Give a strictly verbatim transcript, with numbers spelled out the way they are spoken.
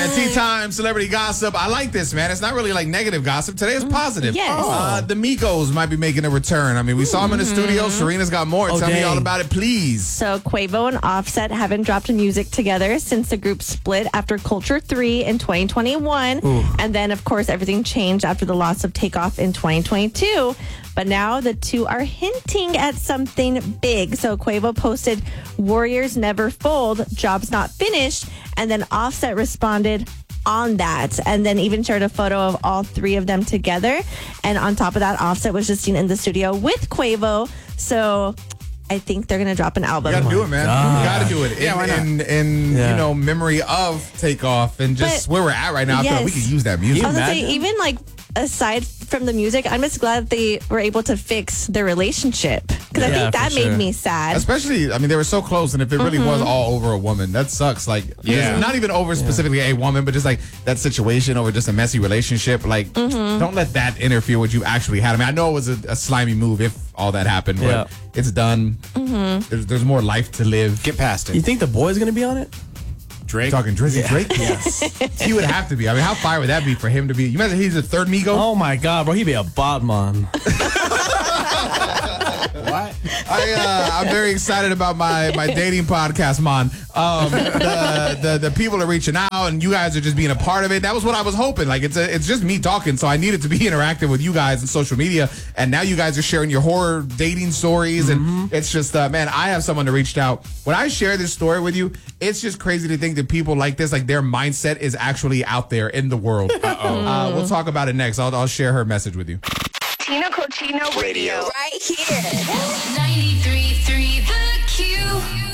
Tea Time Celebrity Gossip. I like this, man. It's not really like negative gossip. Today is positive. Yes. Uh, the Migos might be making a return. I mean, we saw them in the studio. Serena's got more. Oh, Tell me dang. all about it, please. So Quavo and Offset haven't dropped music together since the group split after Culture three in twenty twenty-one. And then, of course, everything changed after the loss of Takeoff in twenty twenty-two. But now the two are hinting at something big. So Quavo posted, "Warriors never fold, job's not finished." And then Offset responded on that, and then even shared a photo of all three of them together. And on top of that, Offset was just seen in the studio with Quavo. So I think they're going to drop an album. You gotta do it, man. God. You gotta do it. In, Yeah, why not? in, in Yeah. you know, memory of Takeoff and just But- where we're at right now. I feel like we Yes. could use that music. I was gonna say, Imagine. even like aside from the music, I'm just glad that they were able to fix their relationship, because I Yeah, think that for made sure. me sad. Especially, I mean, they were so close, and if it really was all over a woman, that sucks. Like, Yeah. just not even over specifically a woman, but just like that situation over just a messy relationship. Like, don't let that interfere with you actually had. I mean, I know it was a, a slimy move if all that happened, but Yeah. it's done. There's, there's more life to live. Get past You it. think the boy's gonna be on it? Drake. Talking Drizzy Drake? Yes. He would have to be. I mean, how fire would that be for him to be? You imagine he's the third Migo? Oh my God, bro, he'd be a bot man. What? I, uh, I'm very excited about my, my dating podcast, man. Um, the, the the people are reaching out, and you guys are just being a part of it. That was what I was hoping. Like, it's a, it's just me talking, so I needed to be interactive with you guys on social media. And now you guys are sharing your horror dating stories, and it's just, uh, man, I have someone that reached out. When I share this story with you, it's just crazy to think that people like this, like their mindset is actually out there in the world. Uh-oh. Uh, we'll talk about it next. I'll, I'll share her message with you. Tino Cochino Radio. Right here. ninety-three point three The Q.